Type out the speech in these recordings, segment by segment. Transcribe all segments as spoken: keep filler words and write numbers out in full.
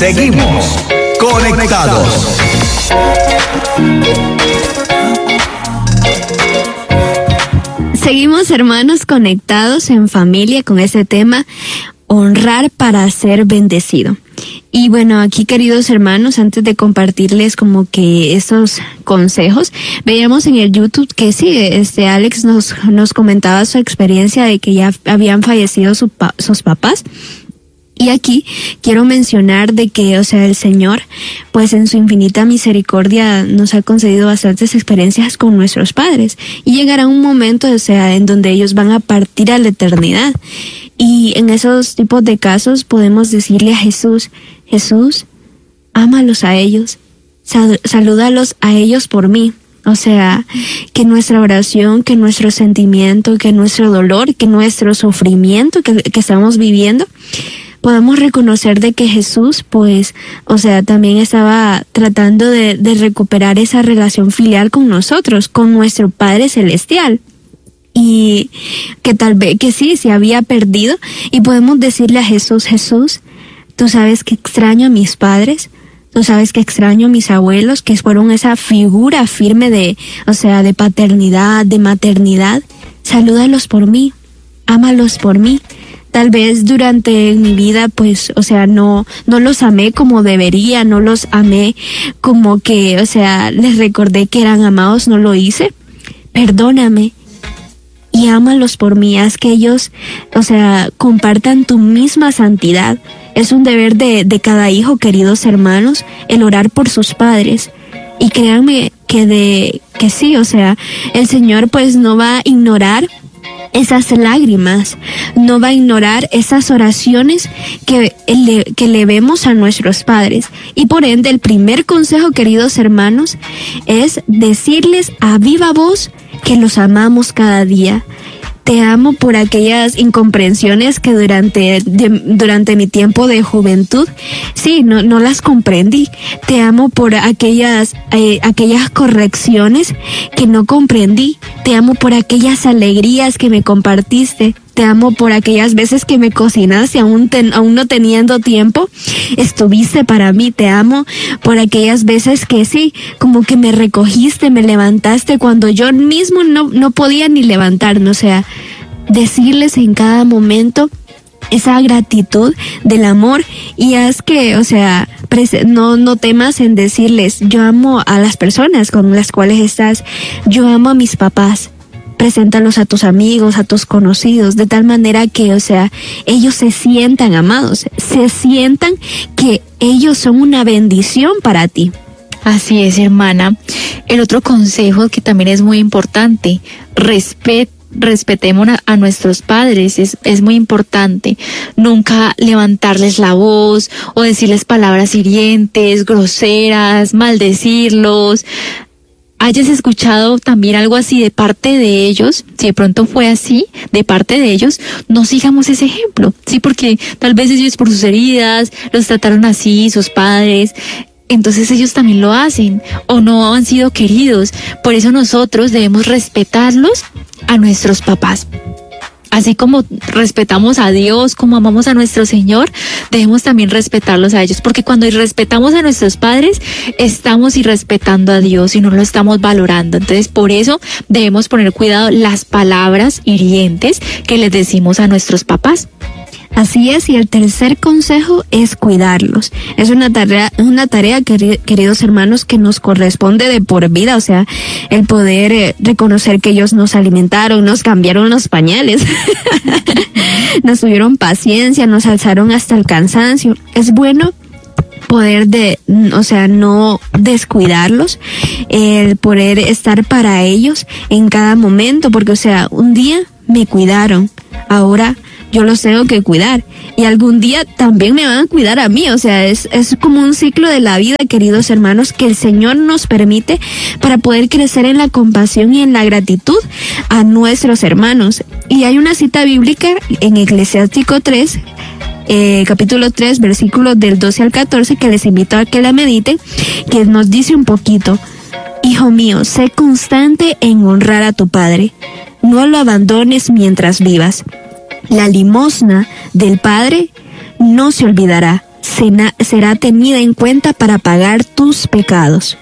Seguimos conectados. Seguimos, hermanos, conectados en familia con este tema, honrar para ser bendecido. Y bueno, aquí, queridos hermanos, antes de compartirles como que esos consejos, veíamos en el YouTube que sí, este Alex nos, nos comentaba su experiencia de que ya habían fallecido su, sus papás. Y aquí quiero mencionar de que, o sea, el Señor, pues en su infinita misericordia nos ha concedido bastantes experiencias con nuestros padres. Y llegará un momento, o sea, en donde ellos van a partir a la eternidad. Y en esos tipos de casos podemos decirle a Jesús, Jesús, ámalos a ellos, sal- salúdalos a ellos por mí. O sea, que nuestra oración, que nuestro sentimiento, que nuestro dolor, que nuestro sufrimiento que, que estamos viviendo, podemos reconocer de que Jesús, pues, o sea, también estaba tratando de, de recuperar esa relación filial con nosotros, con nuestro Padre Celestial. Y que tal vez, que sí, se había perdido. Y podemos decirle a Jesús, Jesús, tú sabes que extraño a mis padres, tú sabes que extraño a mis abuelos, que fueron esa figura firme de, o sea, de paternidad, de maternidad. Salúdalos por mí, ámalos por mí. Tal vez durante mi vida, pues, o sea, no, no los amé como debería, no los amé como que, o sea, les recordé que eran amados, no lo hice. Perdóname y ámalos por mí, haz que ellos, o sea, compartan tu misma santidad. Es un deber de, de cada hijo, queridos hermanos, el orar por sus padres. Y créanme que de, que sí, o sea, el Señor pues no va a ignorar esas lágrimas, no va a ignorar esas oraciones que le, que le vemos a nuestros padres. Y por ende, el primer consejo, queridos hermanos, es decirles a viva voz que los amamos cada día. Te amo por aquellas incomprensiones que durante, de, durante mi tiempo de juventud, sí, no, no las comprendí. Te amo por aquellas, eh, aquellas correcciones que no comprendí. Te amo por aquellas alegrías que me compartiste. Te amo por aquellas veces que me cocinaste, aún, ten, aún no teniendo tiempo, estuviste para mí. Te amo por aquellas veces que sí, como que me recogiste, me levantaste cuando yo mismo no, no podía ni levantarme. O sea, decirles en cada momento esa gratitud del amor, y haz que, o sea, no, no temas en decirles, yo amo a las personas con las cuales estás, yo amo a mis papás. Preséntalos a tus amigos, a tus conocidos, de tal manera que, o sea, ellos se sientan amados, se sientan que ellos son una bendición para ti. Así es, hermana. El otro consejo que también es muy importante, respet, respetemos a, a nuestros padres, es, es muy importante. Nunca levantarles la voz o decirles palabras hirientes, groseras, maldecirlos. Hayas escuchado también algo así de parte de ellos, si de pronto fue así, de parte de ellos, no sigamos ese ejemplo, sí, porque tal vez ellos por sus heridas los trataron así, sus padres, entonces ellos también lo hacen, o no han sido queridos. Por eso nosotros debemos respetarlos a nuestros papás. Así como respetamos a Dios, como amamos a nuestro Señor, debemos también respetarlos a ellos, porque cuando respetamos a nuestros padres, estamos irrespetando a Dios y no lo estamos valorando. Entonces, por eso debemos poner cuidado las palabras hirientes que les decimos a nuestros papás. Así es, y el tercer consejo es cuidarlos. Es una tarea, una tarea, queridos hermanos, que nos corresponde de por vida, o sea, el poder eh, reconocer que ellos nos alimentaron, nos cambiaron los pañales, nos tuvieron paciencia, nos alzaron hasta el cansancio. Es bueno poder de, o sea, no descuidarlos, el poder estar para ellos en cada momento, porque, o sea, un día me cuidaron, ahora yo los tengo que cuidar, y algún día también me van a cuidar a mí. O sea, es, es como un ciclo de la vida, queridos hermanos, que el Señor nos permite para poder crecer en la compasión y en la gratitud a nuestros hermanos. Y hay una cita bíblica en Eclesiástico tres, eh, capítulo tres, versículos del doce al catorce, que les invito a que la mediten, que nos dice un poquito: Hijo mío, sé constante en honrar a tu padre, no lo abandones mientras vivas. La limosna del Padre no se olvidará, será tenida en cuenta para pagar tus pecados.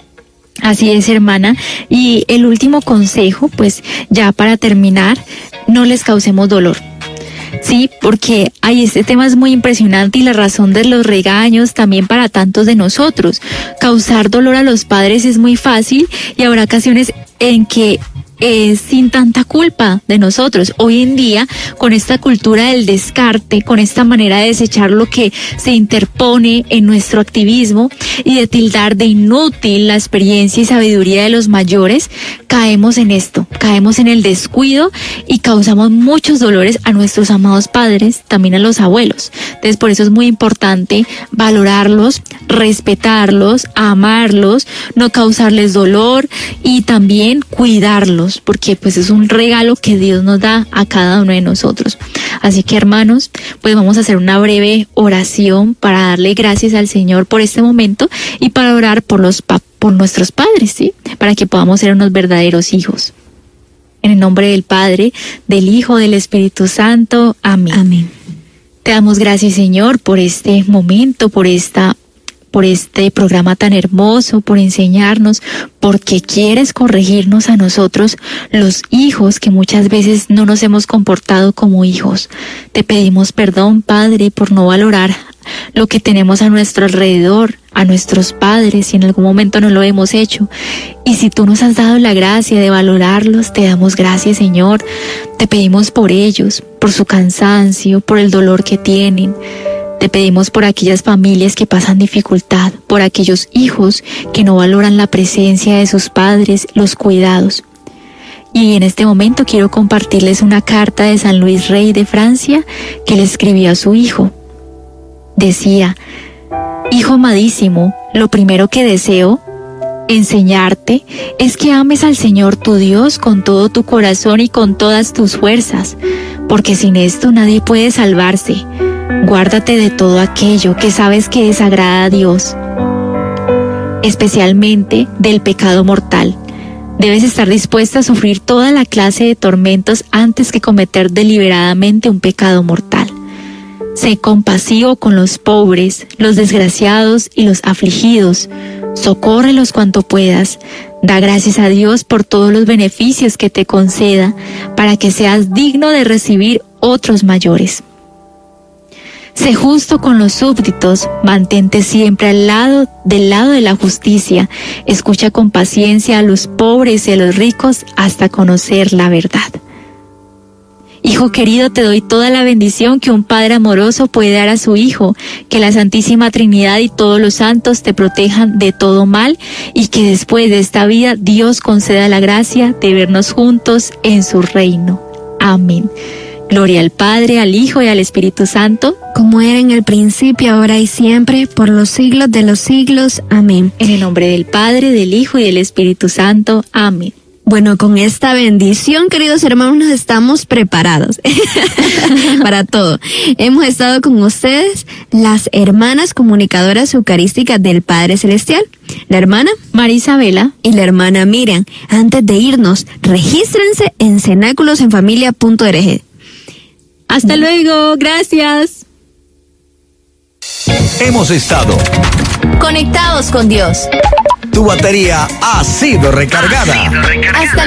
Así es, hermana. Y el último consejo, pues ya para terminar, no les causemos dolor. Sí, porque ay, este tema es muy impresionante y la razón de los regaños también para tantos de nosotros. Causar dolor a los padres es muy fácil y habrá ocasiones en que es sin tanta culpa de nosotros. Hoy en día, con esta cultura del descarte, con esta manera de desechar lo que se interpone en nuestro activismo y de tildar de inútil la experiencia y sabiduría de los mayores, caemos en esto, caemos en el descuido y causamos muchos dolores a nuestros amados padres, también a los abuelos. Entonces, por eso es muy importante valorarlos, respetarlos, amarlos, no causarles dolor y también cuidarlos, porque pues es un regalo que Dios nos da a cada uno de nosotros. Así que, hermanos, pues vamos a hacer una breve oración para darle gracias al Señor por este momento y para orar por los pa- por nuestros padres, ¿sí? Para que podamos ser unos verdaderos hijos. En el nombre del Padre, del Hijo, del Espíritu Santo. Amén. Amén. Te damos gracias, Señor, por este momento, por esta por este programa tan hermoso, por enseñarnos, porque quieres corregirnos a nosotros, los hijos, que muchas veces no nos hemos comportado como hijos. Te pedimos perdón, Padre, por no valorar lo que tenemos a nuestro alrededor, a nuestros padres, si en algún momento no lo hemos hecho. Y si tú nos has dado la gracia de valorarlos, te damos gracias, Señor. Te pedimos por ellos, por su cansancio, por el dolor que tienen. Te pedimos por aquellas familias que pasan dificultad, por aquellos hijos que no valoran la presencia de sus padres, los cuidados. Y en este momento quiero compartirles una carta de San Luis Rey de Francia que le escribió a su hijo. Decía: hijo amadísimo, lo primero que deseo enseñarte es que ames al Señor tu Dios con todo tu corazón y con todas tus fuerzas, porque sin esto nadie puede salvarse. Guárdate de todo aquello que sabes que desagrada a Dios, especialmente del pecado mortal. Debes estar dispuesta a sufrir toda la clase de tormentos antes que cometer deliberadamente un pecado mortal. Sé compasivo con los pobres, los desgraciados y los afligidos. Socórrelos cuanto puedas. Da gracias a Dios por todos los beneficios que te conceda, para que seas digno de recibir otros mayores. Sé justo con los súbditos, mantente siempre al lado del lado de la justicia, escucha con paciencia a los pobres y a los ricos hasta conocer la verdad. Hijo querido, te doy toda la bendición que un padre amoroso puede dar a su hijo, que la Santísima Trinidad y todos los santos te protejan de todo mal y que después de esta vida Dios conceda la gracia de vernos juntos en su reino. Amén. Gloria al Padre, al Hijo y al Espíritu Santo, como era en el principio, ahora y siempre, por los siglos de los siglos. Amén. En el nombre del Padre, del Hijo y del Espíritu Santo. Amén. Bueno, con esta bendición, queridos hermanos, nos estamos preparados para todo. Hemos estado con ustedes, las hermanas comunicadoras eucarísticas del Padre Celestial, la hermana María Isabela y la hermana Miriam. Antes de irnos, regístrense en cenáculos en familia punto org. Hasta luego, gracias. Hemos estado conectados con Dios. Tu batería ha sido recargada. Hasta